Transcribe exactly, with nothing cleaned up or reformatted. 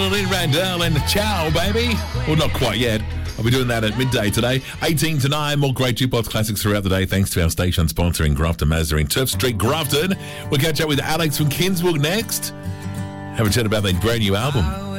Lynn Randell and Ciao, baby. Well, not quite yet. I'll be doing that at midday today. eighteen to nine, more great jukebox classics throughout the day, thanks to our station sponsoring Grafton Mazda in Turf Street, Grafton. We'll catch up with Alex from Kingswood next. Have a chat about their brand new album.